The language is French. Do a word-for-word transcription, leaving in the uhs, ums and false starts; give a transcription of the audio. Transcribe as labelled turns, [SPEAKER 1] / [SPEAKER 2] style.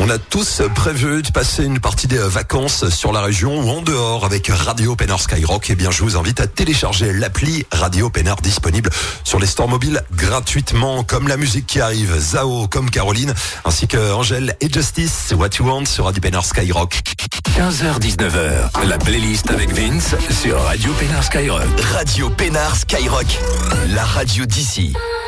[SPEAKER 1] On a tous prévu de passer une partie des vacances sur la région ou en dehors avec Radio Pénard Skyrock. Eh bien, je vous invite à télécharger l'appli Radio Pénard disponible sur les stores mobiles gratuitement, comme la musique qui arrive, Zao, comme Caroline, ainsi que Angèle et Justice, What You Want sur Radio Pénard Skyrock.
[SPEAKER 2] quinze heures dix-neuf heures, la playlist avec Vince sur Radio Pénard Skyrock.
[SPEAKER 3] Radio Pénard Skyrock, la radio d'ici.